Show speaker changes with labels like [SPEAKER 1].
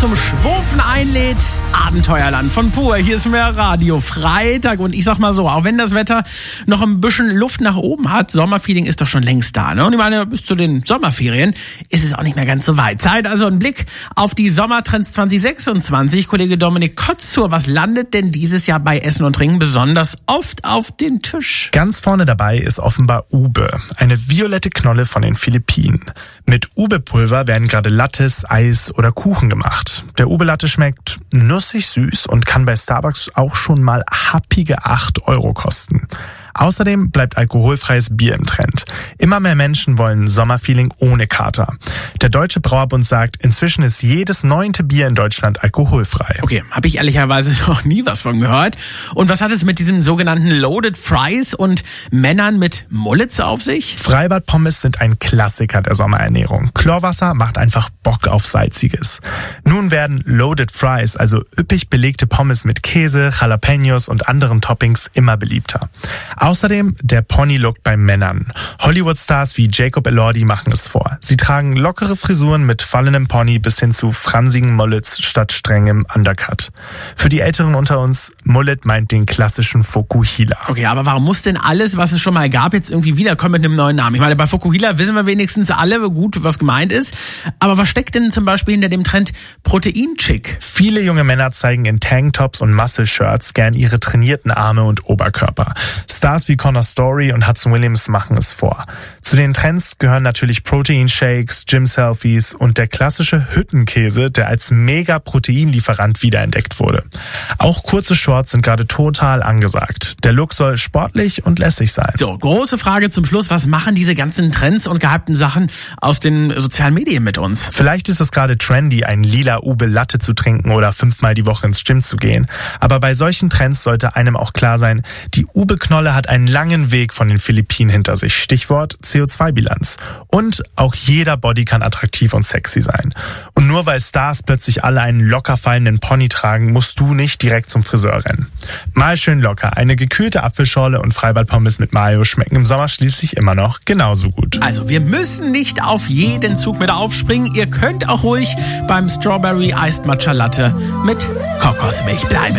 [SPEAKER 1] zum Schwurfen einlädt. Abenteuerland von Pur. Hier ist mehr Radio Freitag. Und ich sag mal so, auch wenn das Wetter noch ein bisschen Luft nach oben hat, Sommerfeeling ist doch schon längst da. Ne? Und ich meine, bis zu den Sommerferien ist es auch nicht mehr ganz so weit. Zeit also ein Blick auf die Sommertrends 2026. Kollege Dominik Kotzur, was landet denn dieses Jahr bei Essen und Trinken besonders oft auf den Tisch?
[SPEAKER 2] Ganz vorne dabei ist offenbar Ube, eine violette Knolle von den Philippinen. Mit Ube-Pulver werden gerade Lattes, Eis oder Kuchen gemacht. Der Ube-Latte schmeckt nussig süß und kann bei Starbucks auch schon mal happige 8 € kosten. Außerdem bleibt alkoholfreies Bier im Trend. Immer mehr Menschen wollen Sommerfeeling ohne Kater. Der Deutsche Brauerbund sagt, inzwischen ist jedes 9. Bier in Deutschland alkoholfrei.
[SPEAKER 1] Okay, habe ich ehrlicherweise noch nie was von gehört. Und was hat es mit diesem sogenannten Loaded Fries und Männern mit Mullets auf sich?
[SPEAKER 2] Freibad-Pommes sind ein Klassiker der Sommerernährung. Chlorwasser macht einfach Bock auf Salziges. Nun werden Loaded Fries, also üppig belegte Pommes mit Käse, Jalapenos und anderen Toppings, immer beliebter. Außerdem der Pony-Look bei Männern. Hollywood-Stars wie Jacob Elordi machen es vor. Sie tragen lockere Frisuren mit fallendem Pony bis hin zu fransigen Mullets statt strengem Undercut. Für die Älteren unter uns, Mullet meint den klassischen Fokuhila.
[SPEAKER 1] Okay, aber warum muss denn alles, was es schon mal gab, jetzt irgendwie wiederkommen mit einem neuen Namen? Ich meine, bei Fokuhila wissen wir wenigstens alle gut, was gemeint ist. Aber was steckt denn zum Beispiel hinter dem Trend Protein-Chic?
[SPEAKER 2] Viele junge Männer zeigen in Tanktops und Muscle-Shirts gern ihre trainierten Arme und Oberkörper. Stars wie Connor Story und Hudson Williams machen es vor. Zu den Trends gehören natürlich Protein-Shakes, Gym-Selfies und der klassische Hüttenkäse, der als Mega-Proteinlieferant wiederentdeckt wurde. Auch kurze Shorts sind gerade total angesagt. Der Look soll sportlich und lässig sein.
[SPEAKER 1] So, große Frage zum Schluss. Was machen diese ganzen Trends und gehypten Sachen aus den sozialen Medien mit uns?
[SPEAKER 2] Vielleicht ist es gerade trendy, ein lila Ube-Latte zu trinken oder 5-mal die Woche ins Gym zu gehen. Aber bei solchen Trends sollte einem auch klar sein, die Ube-Knolle hat einen langen Weg von den Philippinen hinter sich. Stichwort CO2-Bilanz. Und auch jeder Body kann attraktiv und sexy sein. Und nur weil Stars plötzlich alle einen locker fallenden Pony tragen, musst du nicht direkt zum Friseur rennen. Mal schön locker. Eine gekühlte Apfelschorle und Freibad-Pommes mit Mayo schmecken im Sommer schließlich immer noch genauso gut.
[SPEAKER 1] Also wir müssen nicht auf jeden Zug mit aufspringen. Ihr könnt auch ruhig beim Strawberry Iced Matcha Latte mit Kokosmilch bleiben.